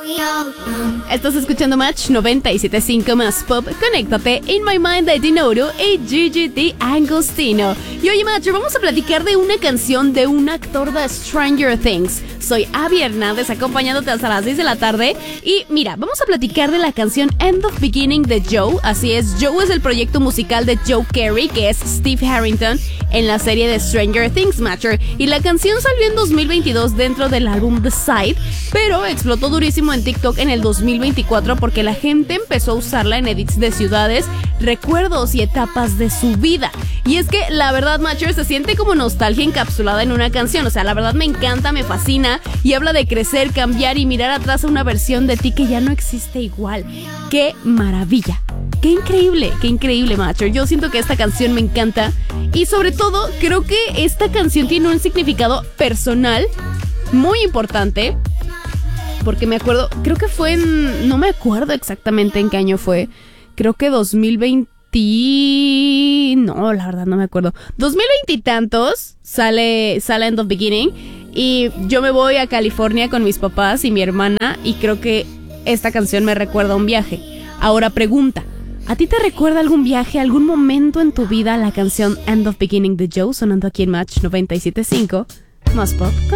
Estás escuchando Match 97.5 más pop. Conéctate In My Mind de Dinoro y Gigi D'Agostino. Y oye, Match, vamos a platicar de una canción de un actor de Stranger Things. Soy Abby Hernández, acompañándote hasta las 6 de la tarde. Y mira, vamos a platicar de la canción End of Beginning de Joe. Así es, Joe es el proyecto musical de Joe Carey, que es Steve Harrington en la serie de Stranger Things, Matcher. Y la canción salió en 2022 dentro del álbum The Side, pero explotó durísimo en TikTok en el 2024 porque la gente empezó a usarla en edits de ciudades, recuerdos y etapas de su vida. Y es que la verdad, Matcher, se siente como nostalgia encapsulada en una canción. O sea, la verdad me encanta, me fascina y habla de crecer, cambiar y mirar atrás a una versión de ti que ya no existe igual. ¡Qué maravilla! ¡Qué increíble, Matcher! Yo siento que esta canción me encanta y sobre todo creo que esta canción tiene un significado personal muy importante. Porque me acuerdo, creo que fue no me acuerdo exactamente en qué año fue. Creo que 2020. No, la verdad no me acuerdo. 2020 y tantos sale End of Beginning. Y yo me voy a California con mis papás y mi hermana. Y creo que esta canción me recuerda a un viaje. Ahora pregunta, ¿a ti te recuerda algún viaje, algún momento en tu vida la canción End of Beginning de Joe sonando aquí en Match 97.5 más pop?